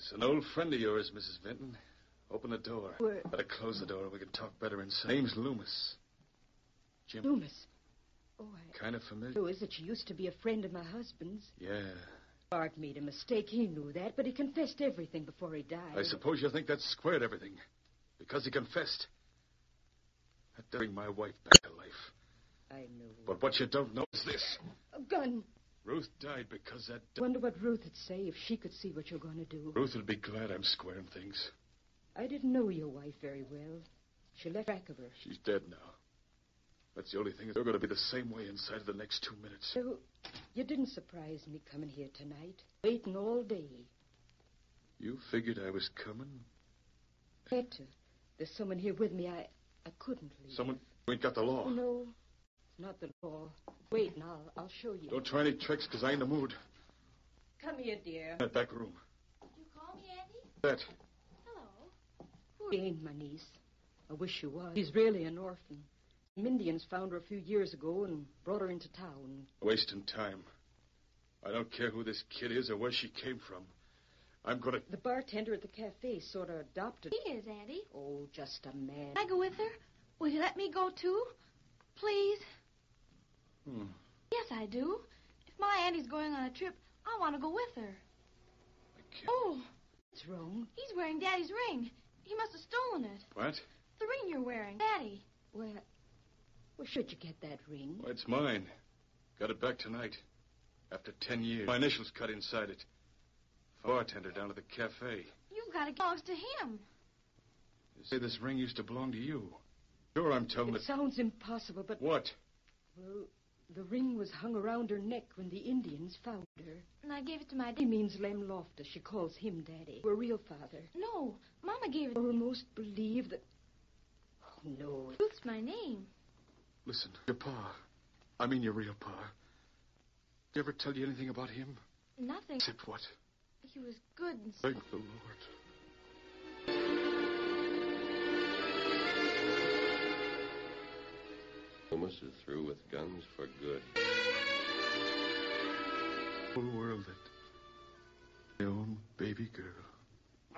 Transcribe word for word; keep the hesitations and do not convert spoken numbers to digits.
It's an old friend of yours, Missus Vinton. Open the door. Where? Better close the door and we can talk better inside. Name's Loomis. Jim. Loomis. Oh, I... Kind of familiar. Who is it? She used to be a friend of my husband's. Yeah. Bart made a mistake. He knew that, but he confessed everything before he died. I suppose you think that squared everything. Because he confessed. That does bring my wife back to life. I know. But what you don't know is this. A gun. Ruth died because that... I wonder what Ruth would say if she could see what you're going to do. Ruth would be glad I'm squaring things. I didn't know your wife very well. She left track of her. She's dead now. That's the only thing. They're going to be the same way inside of the next two minutes. So, you didn't surprise me coming here tonight. Waiting all day. You figured I was coming? I had to. There's someone here with me. I, I couldn't leave. Someone who ain't got the law. Oh, no. It's not the law. Wait, and I'll, I'll show you. Don't try any tricks, because I ain't in the mood. Come here, dear. That back room. Did you call me, Andy? That. Hello. She ain't my niece. I wish she was. She's really an orphan. Some Indians found her a few years ago and brought her into town. Wasting time. I don't care who this kid is or where she came from. I'm going to... The bartender at the cafe sort of adopted... He is, Andy. Oh, just a man. Can I go with her? Will you let me go, too? Please? Hmm. Yes, I do. If my Andy's going on a trip, I want to go with her. I can't... Oh, What's wrong? he's wearing Daddy's ring. He must have stolen it. What? The ring you're wearing. Daddy. Where... Where should you get that ring? Well, it's mine. Got it back tonight. After ten years. My initials cut inside it. Bartender down at the cafe. You've got it belongs to him. You say this ring used to belong to you. Sure, I'm telling It it. sounds impossible, but... What? Well, the ring was hung around her neck when the Indians found her. And I gave it to my He daddy. means Lem Loftus. She calls him Daddy. Her real father. No, Mama gave it. I almost believe that... Oh, no. Ruth's my name. Listen, your pa. I mean your real pa. Did he ever tell you anything about him? Nothing. Except what? He was good and... Thank the Lord. Loomis is through with guns for good. The whole world that my own baby girl.